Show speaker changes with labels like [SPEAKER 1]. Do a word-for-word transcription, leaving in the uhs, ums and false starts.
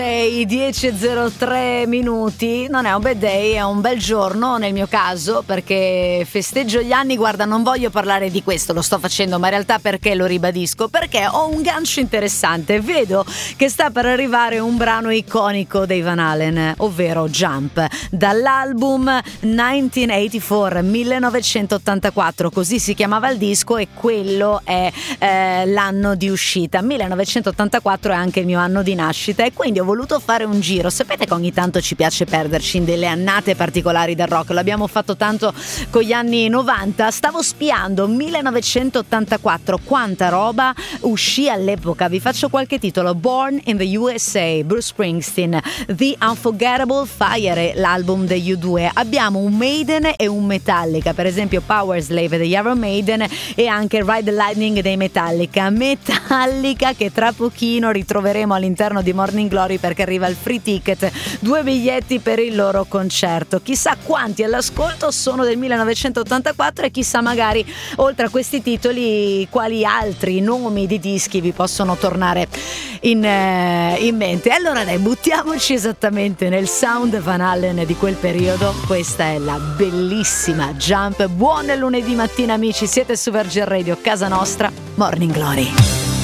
[SPEAKER 1] dieci e zero tre minuti, non è un bad day, è un bel giorno nel mio caso, perché festeggio gli anni. Guarda, non voglio parlare di questo, lo sto facendo, ma in realtà perché lo ribadisco? Perché ho un gancio interessante, vedo che sta per arrivare un brano iconico dei Van Halen, ovvero Jump, dall'album millenovecentottantaquattro, millenovecentottantaquattro, così si chiamava il disco e quello è eh, l'anno di uscita. millenovecentottantaquattro è anche il mio anno di nascita e quindi ho voluto fare un giro. Sapete che ogni tanto ci piace perderci in delle annate particolari del rock, l'abbiamo fatto tanto con gli anni novanta. Stavo spiando millenovecentottantaquattro, quanta roba uscì all'epoca. Vi faccio qualche titolo: Born in the U S A, Bruce Springsteen, The Unforgettable Fire, l'album degli U due. Abbiamo un Maiden e un Metallica, per esempio Power Slave degli Iron Maiden e anche Ride the Lightning dei Metallica. Metallica che tra pochino ritroveremo all'interno di Morning Glory, perché arriva il free ticket, due biglietti per il loro concerto. Chissà quanti all'ascolto sono del millenovecentottantaquattro e chissà magari oltre a questi titoli quali altri nomi di dischi vi possono tornare in, eh, in mente. Allora dai, buttiamoci esattamente nel sound Van Halen di quel periodo. Questa è la bellissima Jump. Buon lunedì mattina amici, siete su Virgin Radio, casa nostra, Morning Glory.